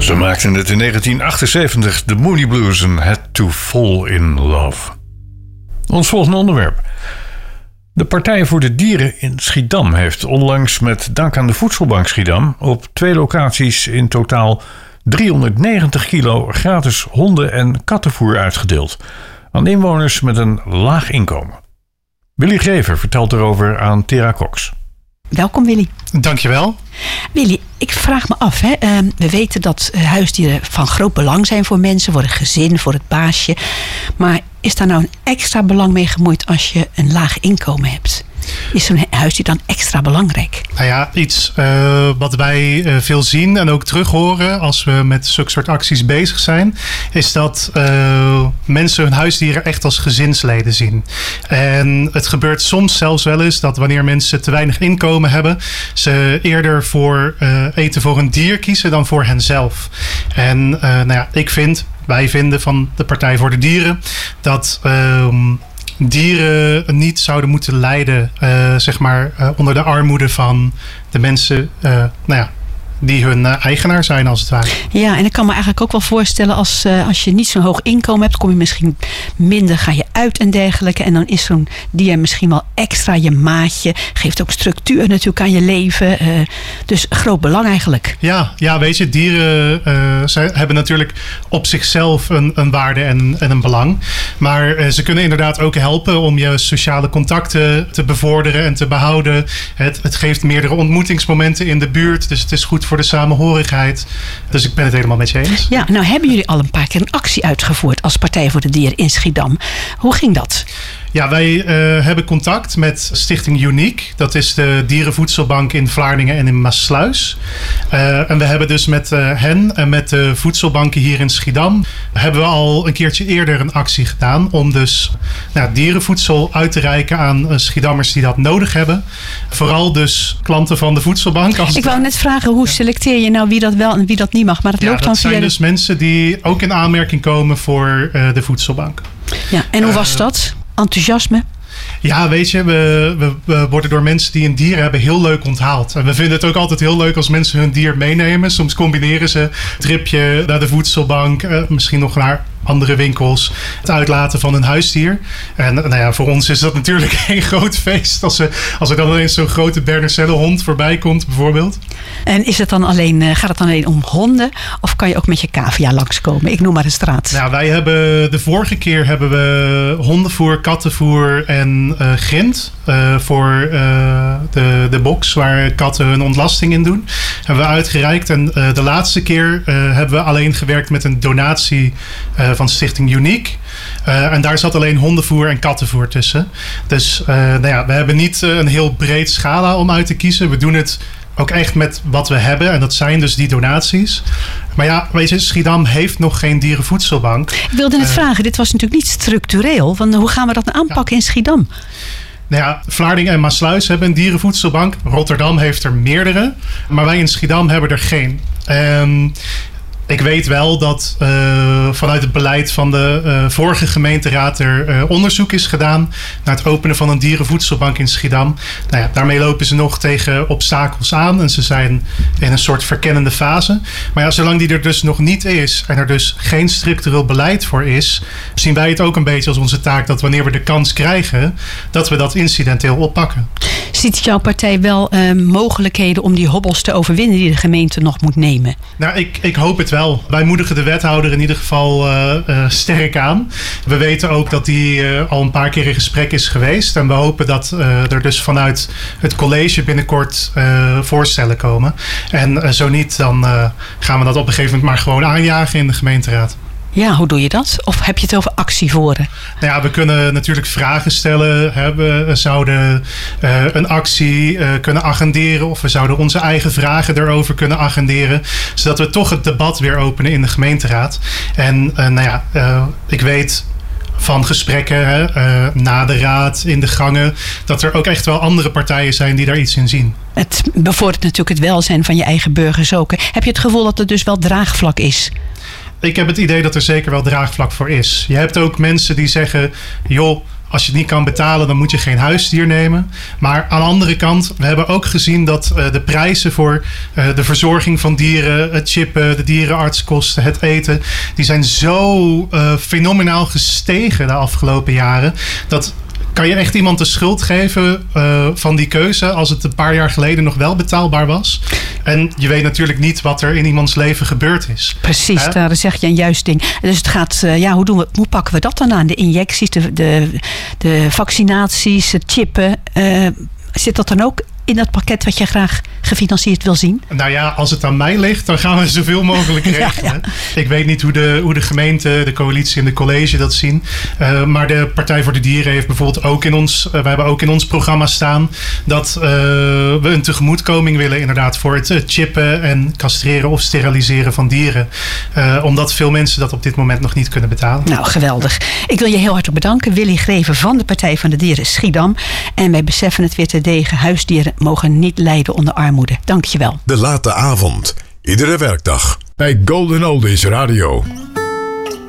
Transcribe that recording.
Ze maakten het in 1978, de Moody Blues en Had to Fall in Love. Ons volgende onderwerp. De Partij voor de Dieren in Schiedam heeft onlangs met dank aan de Voedselbank Schiedam op 2 locaties in totaal 390 kilo gratis honden- en kattenvoer uitgedeeld aan inwoners met een laag inkomen. Willy Grever vertelt erover aan Tera Cox. Welkom Willy. Dankjewel. Willy, ik vraag me af. We weten dat huisdieren van groot belang zijn voor mensen, voor het gezin, voor het baasje. Maar is daar nou een extra belang mee gemoeid als je een laag inkomen hebt? Is zo'n huisdier dan extra belangrijk? Nou ja, iets wat wij veel zien en ook terug horen als we met zulke soort acties bezig zijn, is dat mensen hun huisdieren echt als gezinsleden zien. En het gebeurt soms zelfs wel eens dat wanneer mensen te weinig inkomen hebben, ze eerder voor eten voor een dier kiezen dan voor henzelf. En wij vinden van de Partij voor de Dieren dat dieren niet zouden moeten lijden, onder de armoede van de mensen die hun eigenaar zijn, als het ware. Ja, en ik kan me eigenlijk ook wel voorstellen als je niet zo'n hoog inkomen hebt, kom je misschien minder, ga je uit en dergelijke. En dan is zo'n dier misschien wel extra je maatje. Geeft ook structuur natuurlijk aan je leven. Dus groot belang eigenlijk. Ja, weet je, dieren zij hebben natuurlijk op zichzelf een waarde en een belang. Maar ze kunnen inderdaad ook helpen om je sociale contacten te bevorderen en te behouden. Het geeft meerdere ontmoetingsmomenten in de buurt. Dus het is goed voor de samenhorigheid. Dus ik ben het helemaal met je eens. Ja, nou hebben jullie al een paar keer een actie uitgevoerd als Partij voor de Dieren in Schiedam. Hoe ging dat? Ja, wij hebben contact met Stichting Unique. Dat is de dierenvoedselbank in Vlaardingen en in Maassluis. En we hebben dus met hen en met de voedselbanken hier in Schiedam hebben we al een keertje eerder een actie gedaan om dus dierenvoedsel uit te reiken aan Schiedammers die dat nodig hebben. Vooral dus klanten van de voedselbank. Ik wou net vragen, hoe selecteer je nou wie dat wel en wie dat niet mag? Maar dat loopt dan via zijn dus mensen die ook in aanmerking komen voor de voedselbank. Ja, en hoe was dat? Enthousiasme? Ja, weet je, we worden door mensen die een dier hebben heel leuk onthaald. En we vinden het ook altijd heel leuk als mensen hun dier meenemen. Soms combineren ze een tripje naar de voedselbank, misschien nog naar andere winkels, het uitlaten van een huisdier. En voor ons is dat natuurlijk geen groot feest als er dan ineens zo'n grote Berner hond voorbij komt, bijvoorbeeld. En is het dan gaat het dan alleen om honden of kan je ook met je cavia langskomen? Ik noem maar een straat. Nou, wij hebben de vorige keer hebben we hondenvoer, kattenvoer en grind voor de box waar katten hun ontlasting in doen. Hebben we uitgereikt. En de laatste keer hebben we alleen gewerkt met een donatie van Stichting Unique. En daar zat alleen hondenvoer en kattenvoer tussen. Dus we hebben niet een heel breed schala om uit te kiezen. We doen het ook echt met wat we hebben. En dat zijn dus die donaties. Maar ja, weet je, Schiedam heeft nog geen dierenvoedselbank. Ik wilde net vragen, dit was natuurlijk niet structureel. Want hoe gaan we dat aanpakken in Schiedam? Nou ja, Vlaardingen en Maassluis hebben een dierenvoedselbank. Rotterdam heeft er meerdere. Maar wij in Schiedam hebben er geen. Ik weet wel dat vanuit het beleid van de vorige gemeenteraad er onderzoek is gedaan naar het openen van een dierenvoedselbank in Schiedam. Nou ja, daarmee lopen ze nog tegen obstakels aan en ze zijn in een soort verkennende fase. Maar ja, zolang die er dus nog niet is en er dus geen structureel beleid voor is, zien wij het ook een beetje als onze taak dat wanneer we de kans krijgen, dat we dat incidenteel oppakken. Ziet jouw partij wel mogelijkheden om die hobbels te overwinnen die de gemeente nog moet nemen? Nou, ik hoop het wel. Wij moedigen de wethouder in ieder geval sterk aan. We weten ook dat die al een paar keer in gesprek is geweest. En we hopen dat er dus vanuit het college binnenkort voorstellen komen. En zo niet, dan gaan we dat op een gegeven moment maar gewoon aanjagen in de gemeenteraad. Ja, hoe doe je dat? Of heb je het over actievoeren? Nou ja, we kunnen natuurlijk vragen stellen. We zouden een actie kunnen agenderen. Of we zouden onze eigen vragen erover kunnen agenderen. Zodat we toch het debat weer openen in de gemeenteraad. En ik weet van gesprekken na de raad, in de gangen, dat er ook echt wel andere partijen zijn die daar iets in zien. Het bevordert natuurlijk het welzijn van je eigen burgers ook. Heb je het gevoel dat er dus wel draagvlak is? Ik heb het idee dat er zeker wel draagvlak voor is. Je hebt ook mensen die zeggen, joh, als je het niet kan betalen, dan moet je geen huisdier nemen. Maar aan de andere kant, we hebben ook gezien dat de prijzen voor de verzorging van dieren, het chippen, de dierenartskosten, het eten, die zijn zo fenomenaal gestegen de afgelopen jaren. Dat kan je echt iemand de schuld geven van die keuze als het een paar jaar geleden nog wel betaalbaar was? En je weet natuurlijk niet wat er in iemands leven gebeurd is. Precies, daar zeg je een juist ding. Dus het gaat, hoe pakken we dat dan aan? De injecties, de vaccinaties, het chippen. Zit dat dan ook in dat pakket wat je graag gefinancierd wil zien? Nou ja, als het aan mij ligt, dan gaan we zoveel mogelijk regelen. Ja. Ik weet niet hoe de gemeente, de coalitie en de college dat zien. Maar de Partij voor de Dieren heeft bijvoorbeeld ook we hebben ook in ons programma staan dat we een tegemoetkoming willen inderdaad voor het chippen en castreren of steriliseren van dieren. Omdat veel mensen dat op dit moment nog niet kunnen betalen. Nou, geweldig. Ik wil je heel hartelijk bedanken. Willy Greven van de Partij van de Dieren Schiedam. En wij beseffen het weer terdege. Huisdieren mogen niet lijden onder armoede. Dank je wel. De Late Avond. Iedere werkdag bij Golden Oldies Radio.